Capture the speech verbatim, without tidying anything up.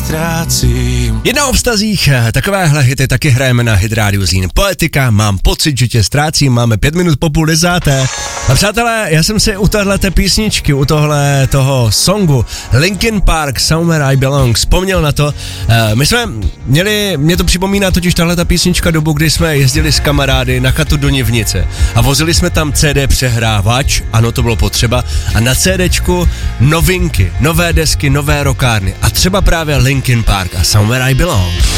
ztrácím. Jedna o vztazích, takovéhle hity taky hrajeme na Hit Radio Zlín. Poetika, mám pocit, že tě ztrácím, máme pět minut po půl desáté. A přátelé, já jsem si u tohleté písničky, u tohle toho songu Linkin Park, Somewhere I Belong, vzpomněl na to. Uh, my jsme měli, mě to připomíná totiž tahleta písnička dobu, kdy jsme jezdili s kamarády na chatu do Nivnice a vozili jsme tam C D přehrávač, ano, to bylo potřeba, a na CDčku novinky, nové desky, nové rockárny a třeba právě Linkin Park a Somewhere I Belong.